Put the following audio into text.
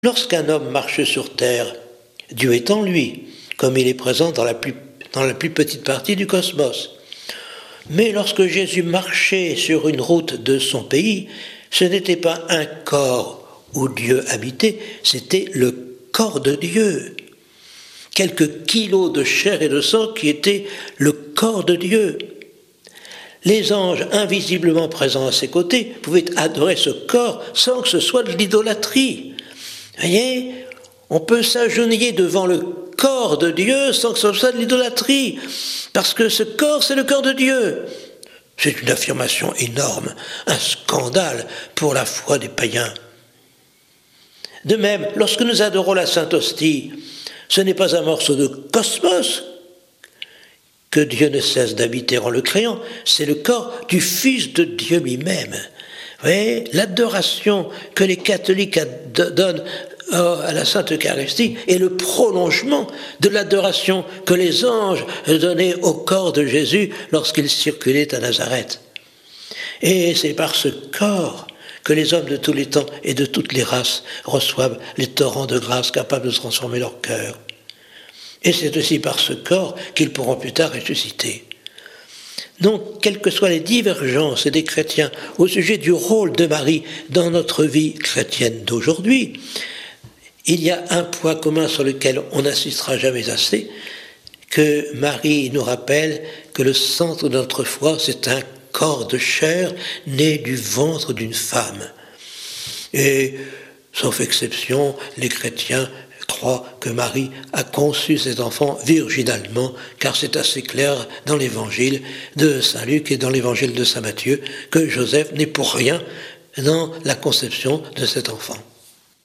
Lorsqu'un homme marche sur terre, Dieu est en lui, comme il est présent dans la plus petite partie du cosmos. Mais lorsque Jésus marchait sur une route de son pays, ce n'était pas un corps où Dieu habitait, c'était le corps de Dieu. Quelques kilos de chair et de sang qui étaient le corps de Dieu. Les anges invisiblement présents à ses côtés pouvaient adorer ce corps sans que ce soit de l'idolâtrie. Vous voyez, on peut s'agenouiller devant le corps de Dieu sans que ce soit de l'idolâtrie, parce que ce corps, c'est le corps de Dieu. C'est une affirmation énorme, un scandale pour la foi des païens. De même, lorsque nous adorons la Sainte Hostie, ce n'est pas un morceau de cosmos que Dieu ne cesse d'habiter en le créant, c'est le corps du Fils de Dieu lui-même. Vous voyez, l'adoration que les catholiques donnent à la Sainte Eucharistie est le prolongement de l'adoration que les anges donnaient au corps de Jésus lorsqu'il circulait à Nazareth. Et c'est par ce corps que les hommes de tous les temps et de toutes les races reçoivent les torrents de grâce capables de transformer leur cœur. Et c'est aussi par ce corps qu'ils pourront plus tard ressusciter. Donc, quelles que soient les divergences des chrétiens au sujet du rôle de Marie dans notre vie chrétienne d'aujourd'hui, il y a un point commun sur lequel on n'insistera jamais assez, que Marie nous rappelle que le centre de notre foi, c'est un corps de chair né du ventre d'une femme. Et, sauf exception, les chrétiens croient que Marie a conçu cet enfant virginalement, car c'est assez clair dans l'évangile de Saint Luc et dans l'évangile de Saint Matthieu que Joseph n'est pour rien dans la conception de cet enfant.